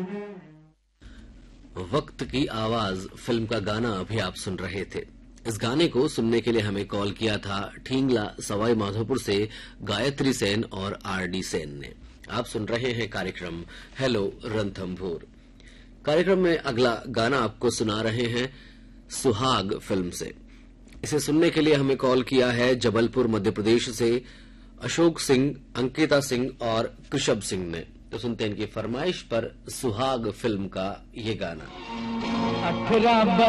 वक्त की आवाज फिल्म का गाना अभी आप सुन रहे थे। इस गाने को सुनने के लिए हमें कॉल किया था ठींगला सवाई माधोपुर से गायत्री सेन और आरडी सेन ने। आप सुन रहे हैं कार्यक्रम हेलो रणथंभौर। कार्यक्रम में अगला गाना आपको सुना रहे हैं सुहाग फिल्म से। इसे सुनने के लिए हमें कॉल किया है जबलपुर मध्य प्रदेश से अशोक सिंह, अंकिता सिंह और कृषभ सिंह ने। तो सुनते हैं इनकी फरमाइश पर सुहाग फिल्म का ये गाना।